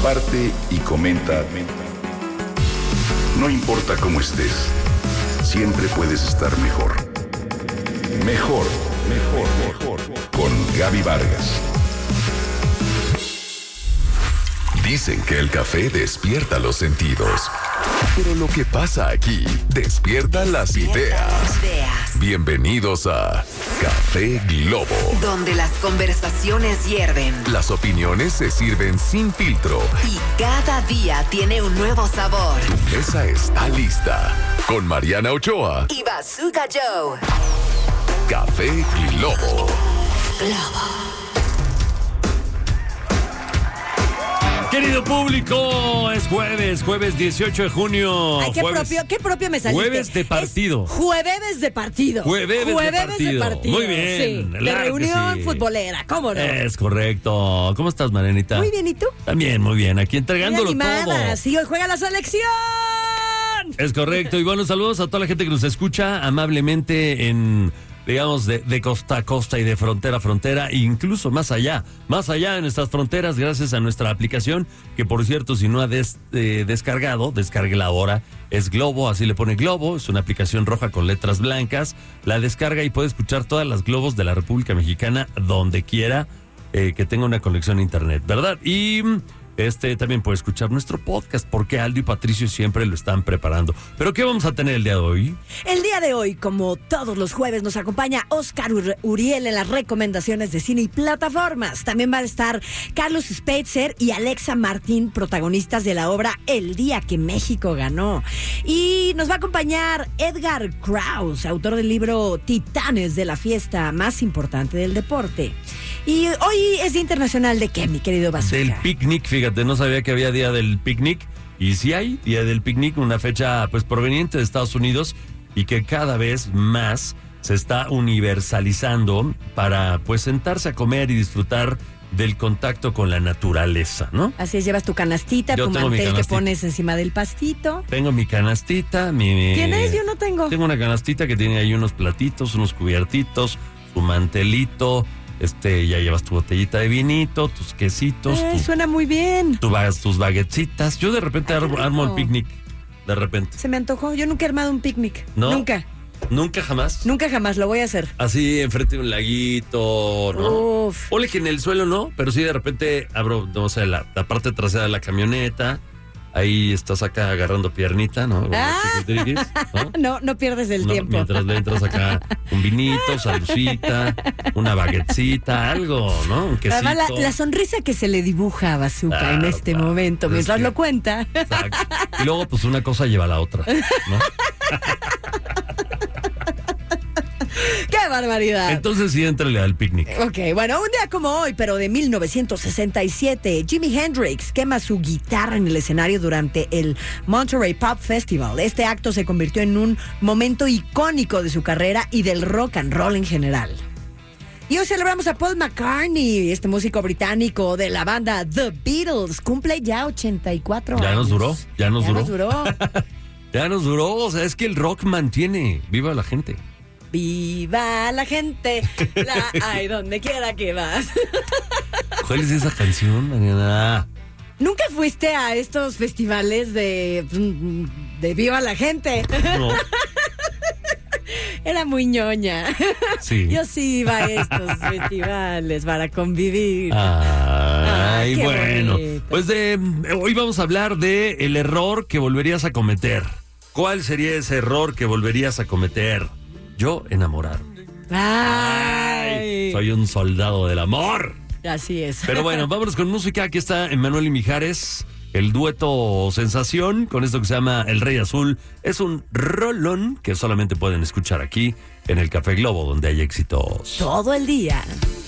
comparte y comenta. No importa cómo estés, siempre puedes estar mejor. Mejor, mejor, mejor. Con Gaby Vargas. Dicen que el café despierta los sentidos. Pero lo que pasa aquí despierta las ideas. Bienvenidos a Café Globo, donde las conversaciones hierven, las opiniones se sirven sin filtro y cada día tiene un nuevo sabor. Tu mesa está lista con Mariana Ochoa y Bazooka Joe. Café Globo. Querido público, es jueves 18 de junio. Ay, qué propio me saliste. Jueves de partido. Jueves de partido. Jueves de partido. Muy bien. Sí, de reunión futbolera, ¿cómo no? Es correcto. ¿Cómo estás, Marianita? Muy bien, ¿y tú? También, muy bien. Aquí entregándolo muy animada. todo. Sí, hoy juega la selección. Es correcto. Y bueno, saludos a toda la gente que nos escucha amablemente en... digamos, de costa a costa y de frontera a frontera, e incluso más allá de nuestras fronteras, gracias a nuestra aplicación, que por cierto, si no ha descargado, descárguela ahora, es Globo, así le pone Globo, es una aplicación roja con letras blancas, la descarga y puede escuchar todas las Globos de la República Mexicana, donde quiera que tenga una conexión a internet, ¿verdad? Y... también puede escuchar nuestro podcast, porque Aldo y Patricio siempre lo están preparando. ¿Pero qué vamos a tener el día de hoy? El día de hoy, como todos los jueves, nos acompaña Oscar Uriel en las recomendaciones de cine y plataformas. También van a estar Carlos Spitzer y Alexa Martín, protagonistas de la obra El día que México ganó. Y nos va a acompañar Edgar Kraus, autor del libro Titanes de la fiesta más importante del deporte. Y hoy es Día Internacional de qué, mi querido Bazooka? Del picnic, fíjate, no sabía que había Día del Picnic. Y sí hay Día del Picnic, una fecha pues proveniente de Estados Unidos y que cada vez más se está universalizando para pues sentarse a comer y disfrutar del contacto con la naturaleza, ¿no? Así es, llevas tu canastita, tu mantel que pones encima del pastito. Tengo mi canastita, ¿Tienes? Yo no tengo. Tengo una canastita que tiene ahí unos platitos, unos cubiertitos, su mantelito. Ya llevas tu botellita de vinito, tus quesitos. Suena muy bien. Tus baguetsitas. Yo de repente armo el picnic. De repente. Se me antojó. Yo nunca he armado un picnic. ¿No? Nunca. ¿Nunca jamás? Nunca jamás, lo voy a hacer. Así, enfrente de un laguito, ¿no? Uf. Ole que en el suelo no, pero sí de repente abro, no sé, la parte trasera de la camioneta. Ahí estás acá agarrando piernita, ¿no? No pierdes el tiempo. Mientras le entras acá un vinito, salucita, una baguettecita, algo, ¿no? Un quesito. Además, la sonrisa que se le dibuja a Bazooka en este momento, mientras lo cuenta. Exacto. Y luego, pues, una cosa lleva a la otra, ¿no? ¡Qué barbaridad! Entonces sí, éntrale al picnic. Ok, bueno, un día como hoy, pero de 1967, Jimi Hendrix quema su guitarra en el escenario durante el Monterey Pop Festival. Este acto se convirtió en un momento icónico de su carrera y del rock and roll en general. Y hoy celebramos a Paul McCartney, este músico británico de la banda The Beatles. Cumple ya 84 años. Ya nos duró. Ya nos duró. Ya nos duró. O sea, es que el rock mantiene viva la gente. Viva la gente, ay, donde quiera que vas. ¿Cuál es esa canción, Mariana? ¿Nunca fuiste a estos festivales de Viva la gente? No. Era muy ñoña. Sí. Yo sí iba a estos festivales para convivir. Ay, qué bueno. bonito. Pues hoy vamos a hablar de el error que volverías a cometer. ¿Cuál sería ese error que volverías a cometer? Yo, enamorarme. Ay. Soy un soldado del amor. Así es. Pero bueno, vámonos con música. Aquí está Emmanuel y Mijares, el dueto sensación, con esto que se llama El Rey Azul. Es un rolón que solamente pueden escuchar aquí en el Café Globo, donde hay éxitos todo el día.